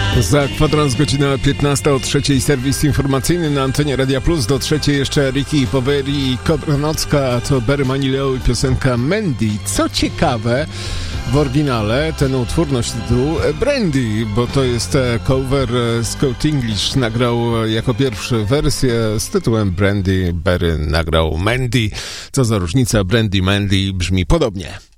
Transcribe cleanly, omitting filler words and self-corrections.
Za kwadrans godzina 15 o 3 serwis informacyjny na antenie Radia Plus. Do 3 jeszcze Ricky Poveri i Kobranocka, to Barry Manilow i piosenka Mandy. Co ciekawe, w oryginale ten utwór nosi tytuł Brandy, bo to jest cover. Scott English nagrał jako pierwszy wersję z tytułem Brandy, Barry nagrał Mandy. Co za różnica, Brandy, Mandy brzmi podobnie.